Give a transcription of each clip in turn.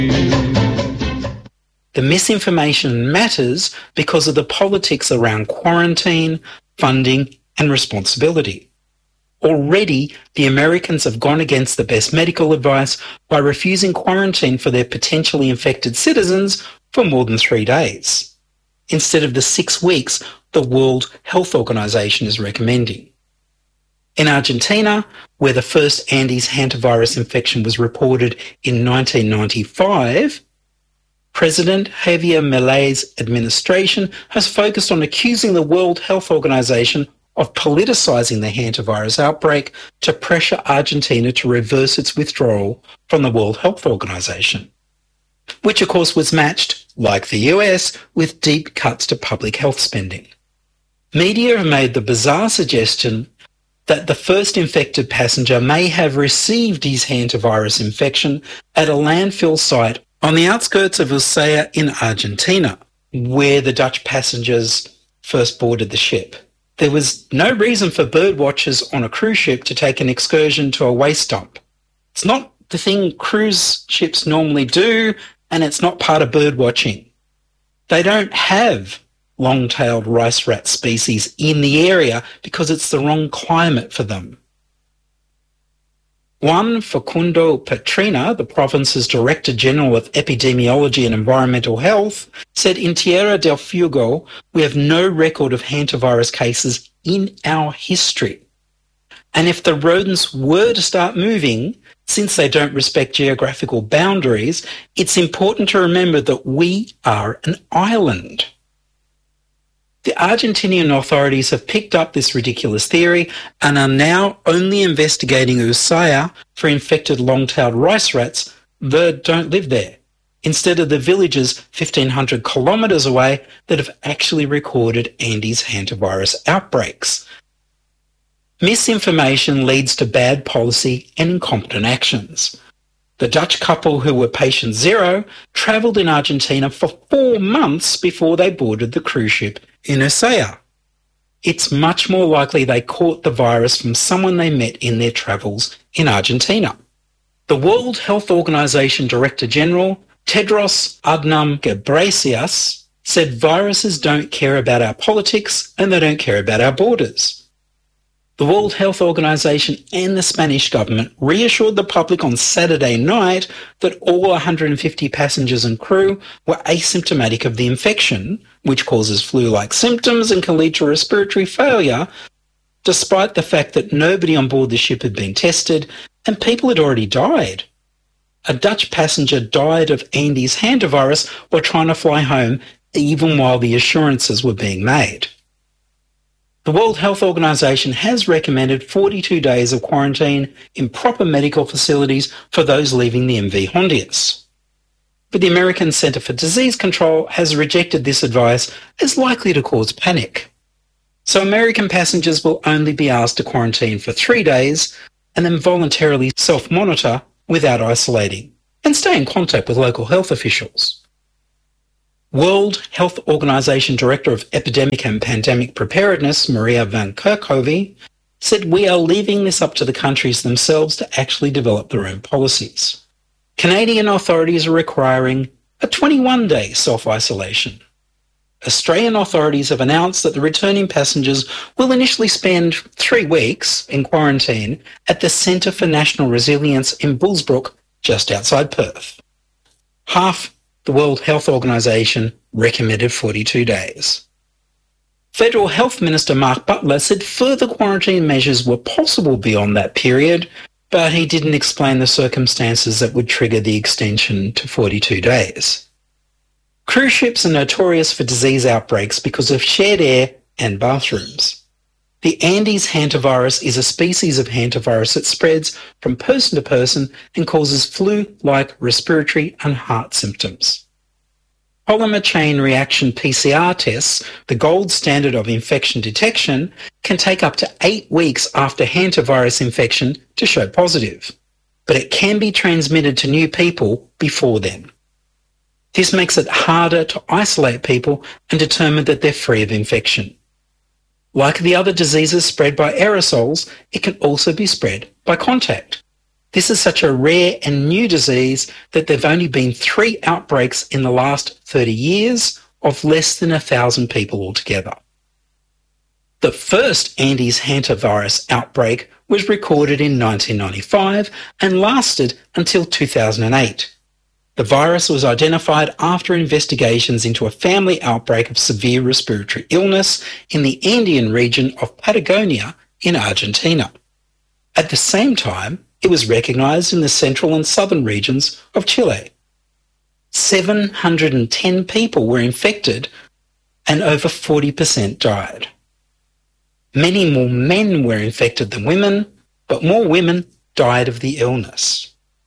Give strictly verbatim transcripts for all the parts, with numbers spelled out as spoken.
The misinformation matters because of the politics around quarantine, funding and responsibility. Already, the Americans have gone against the best medical advice by refusing quarantine for their potentially infected citizens for more than three days, instead of the six weeks the World Health Organization is recommending. In Argentina, where the first Andes hantavirus infection was reported in nineteen ninety-five, President Javier Milei's administration has focused on accusing the World Health Organization of politicizing the hantavirus outbreak to pressure Argentina to reverse its withdrawal from the World Health Organization, which of course was matched, like the U S, with deep cuts to public health spending. Media have made the bizarre suggestion that the first infected passenger may have received his hantavirus infection at a landfill site on the outskirts of Ushuaia in Argentina, where the Dutch passengers first boarded the ship. There was no reason for birdwatchers on a cruise ship to take an excursion to a waste dump. It's not the thing cruise ships normally do, and it's not part of birdwatching. They don't have long-tailed rice rat species in the area because it's the wrong climate for them. Juan Facundo Petrina, the province's Director General of Epidemiology and Environmental Health, said in Tierra del Fuego, we have no record of hantavirus cases in our history. And if the rodents were to start moving, since they don't respect geographical boundaries, it's important to remember that we are an island. The Argentinian authorities have picked up this ridiculous theory and are now only investigating Ushuaia for infected long-tailed rice rats that don't live there, instead of the villages fifteen hundred kilometres away that have actually recorded Andes hantavirus outbreaks. Misinformation leads to bad policy and incompetent actions. The Dutch couple who were patient zero travelled in Argentina for four months before they boarded the cruise ship in Ushuaia. It's much more likely they caught the virus from someone they met in their travels in Argentina. The World Health Organization Director General, Tedros Adhanom Ghebreyesus, said viruses don't care about our politics and they don't care about our borders. The World Health Organization and the Spanish government reassured the public on Saturday night that all one hundred fifty passengers and crew were asymptomatic of the infection, which causes flu-like symptoms and can lead to respiratory failure, despite the fact that nobody on board the ship had been tested and people had already died. A Dutch passenger died of Andes hantavirus while trying to fly home, even while the assurances were being made. The World Health Organization has recommended forty-two days of quarantine in proper medical facilities for those leaving the M V Honduras. But the American Centre for Disease Control has rejected this advice as likely to cause panic. So American passengers will only be asked to quarantine for three days and then voluntarily self-monitor without isolating and stay in contact with local health officials. World Health Organization Director of Epidemic and Pandemic Preparedness, Maria Van Kerkhove, said we are leaving this up to the countries themselves to actually develop their own policies. Canadian authorities are requiring a twenty-one day self-isolation. Australian authorities have announced that the returning passengers will initially spend three weeks in quarantine at the Centre for National Resilience in Bullsbrook, just outside Perth. Half the World Health Organization recommended forty-two days. Federal Health Minister Mark Butler said further quarantine measures were possible beyond that period, but he didn't explain the circumstances that would trigger the extension to forty-two days. Cruise ships are notorious for disease outbreaks because of shared air and bathrooms. The Andes hantavirus is a species of hantavirus that spreads from person to person and causes flu-like respiratory and heart symptoms. Polymer chain reaction P C R tests, the gold standard of infection detection, can take up to eight weeks after hantavirus infection to show positive, but it can be transmitted to new people before then. This makes it harder to isolate people and determine that they're free of infection. Like the other diseases spread by aerosols, it can also be spread by contact. This is such a rare and new disease that there have only been three outbreaks in the last thirty years of less than one thousand people altogether. The first Andes hantavirus outbreak was recorded in nineteen ninety-five and lasted until two thousand eight. The virus was identified after investigations into a family outbreak of severe respiratory illness in the Andean region of Patagonia in Argentina. At the same time, it was recognised in the central and southern regions of Chile. seven hundred ten people were infected and over forty percent died. Many more men were infected than women, but more women died of the illness.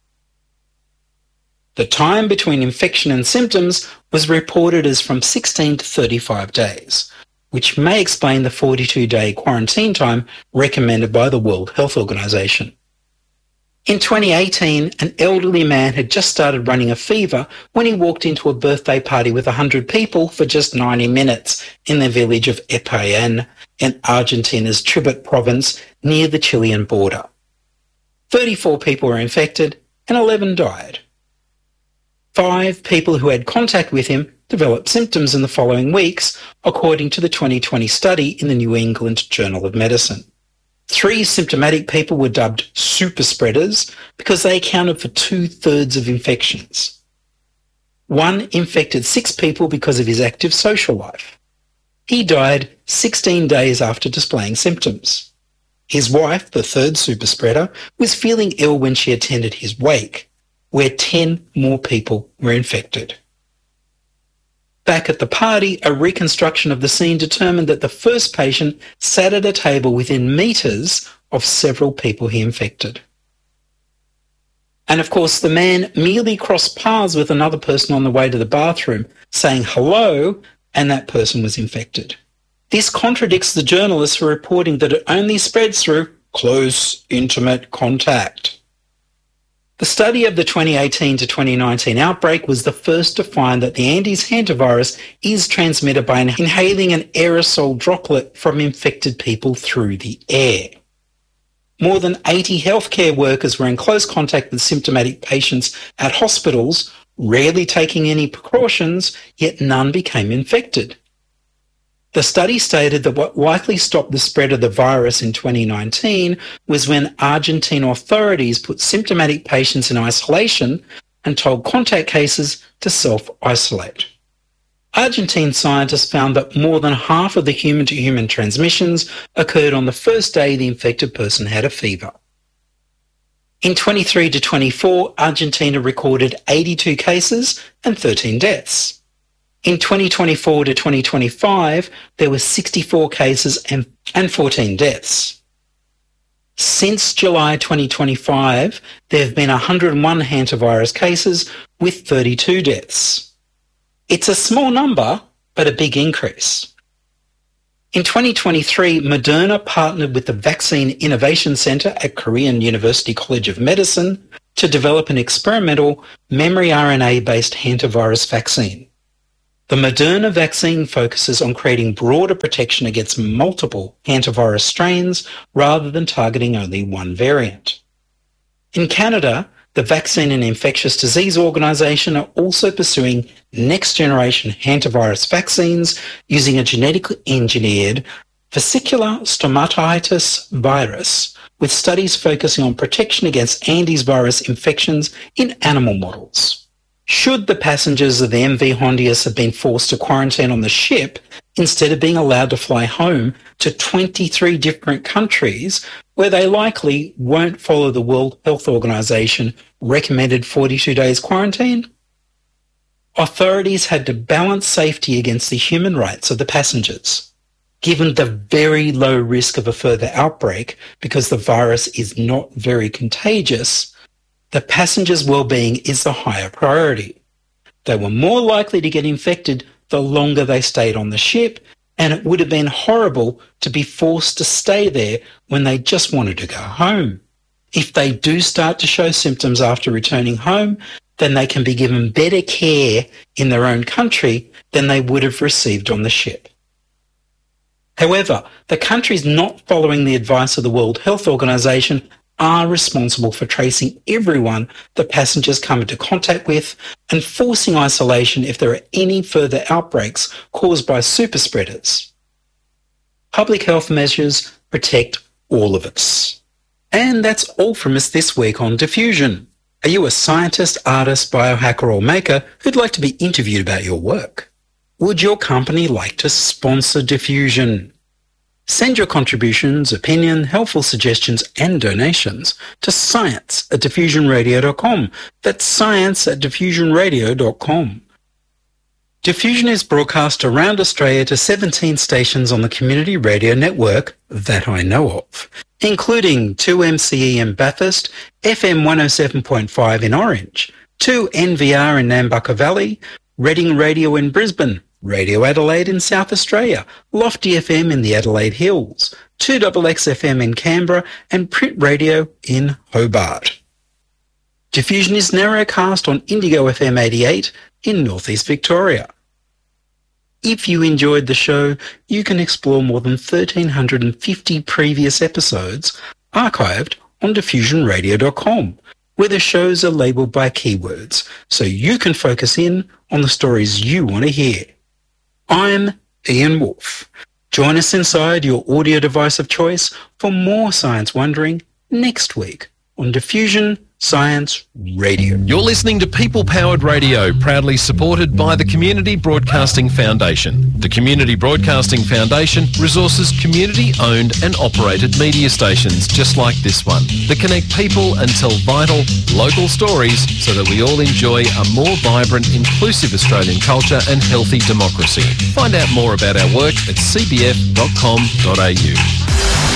The time between infection and symptoms was reported as from sixteen to thirty-five days, which may explain the forty-two day quarantine time recommended by the World Health Organization. In twenty eighteen, an elderly man had just started running a fever when he walked into a birthday party with one hundred people for just ninety minutes in the village of Epayén in Argentina's Chubut province near the Chilean border. thirty-four people were infected and eleven died. Five people who had contact with him developed symptoms in the following weeks, according to the twenty twenty study in the New England Journal of Medicine. Three symptomatic people were dubbed super spreaders because they accounted for two-thirds of infections. One infected six people because of his active social life. He died sixteen days after displaying symptoms. His wife, the third super spreader, was feeling ill when she attended his wake, where ten more people were infected. Back at the party, a reconstruction of the scene determined that the first patient sat at a table within metres of several people he infected. And of course, the man merely crossed paths with another person on the way to the bathroom, saying hello, and that person was infected. This contradicts the journalists who are reporting that it only spreads through close, intimate contact. The study of the twenty eighteen to twenty nineteen outbreak was the first to find that the Andes hantavirus is transmitted by inhaling an aerosol droplet from infected people through the air. More than eighty healthcare workers were in close contact with symptomatic patients at hospitals, rarely taking any precautions, yet none became infected. The study stated that what likely stopped the spread of the virus in twenty nineteen was when Argentine authorities put symptomatic patients in isolation and told contact cases to self-isolate. Argentine scientists found that more than half of the human-to-human transmissions occurred on the first day the infected person had a fever. In twenty-three to twenty-four, Argentina recorded eighty-two cases and thirteen deaths. In twenty twenty-four to twenty twenty-five, there were sixty-four cases and, and fourteen deaths. Since July twenty twenty-five, there have been one hundred one hantavirus cases with thirty-two deaths. It's a small number, but a big increase. In twenty twenty-three, Moderna partnered with the Vaccine Innovation Centre at Korean University College of Medicine to develop an experimental memory R N A-based hantavirus vaccine. The Moderna vaccine focuses on creating broader protection against multiple hantavirus strains rather than targeting only one variant. In Canada, the Vaccine and Infectious Disease Organisation are also pursuing next-generation hantavirus vaccines using a genetically engineered vesicular stomatitis virus, with studies focusing on protection against Andes virus infections in animal models. Should the passengers of the M V Hondius have been forced to quarantine on the ship instead of being allowed to fly home to twenty-three different countries where they likely won't follow the World Health Organization recommended forty-two days quarantine? Authorities had to balance safety against the human rights of the passengers. Given the very low risk of a further outbreak because the virus is not very contagious, the passengers' well-being is the higher priority. They were more likely to get infected the longer they stayed on the ship, and it would have been horrible to be forced to stay there when they just wanted to go home. If they do start to show symptoms after returning home, then they can be given better care in their own country than they would have received on the ship. However, the countries not following the advice of the World Health Organization are responsible for tracing everyone the passengers come into contact with and forcing isolation if there are any further outbreaks caused by super spreaders. Public health measures protect all of us. And that's all from us this week on Diffusion. Are you a scientist, artist, biohacker or maker who'd like to be interviewed about your work? Would your company like to sponsor Diffusion? Send your contributions, opinion, helpful suggestions and donations to science at diffusion radio dot com. That's science at diffusion radio dot com. Diffusion is broadcast around Australia to seventeen stations on the community radio network that I know of, including two M C E in Bathurst, F M one oh seven point five in Orange, two N V R in Nambucca Valley, Reading Radio in Brisbane, Radio Adelaide in South Australia, Lofty F M in the Adelaide Hills, two X X F M in Canberra, and Print Radio in Hobart. Diffusion is narrowcast on Indigo F M eighty-eight in Northeast Victoria. If you enjoyed the show, you can explore more than one thousand three hundred fifty previous episodes archived on diffusion radio dot com, where the shows are labelled by keywords, so you can focus in on the stories you want to hear. I'm Ian Wolfe. Join us inside your audio device of choice for more science wondering next week on Diffusion Science Radio. You're listening to People Powered Radio, proudly supported by the Community Broadcasting Foundation. The Community Broadcasting Foundation resources community-owned and operated media stations just like this one that connect people and tell vital, local stories so that we all enjoy a more vibrant, inclusive Australian culture and healthy democracy. Find out more about our work at c b f dot com dot a u.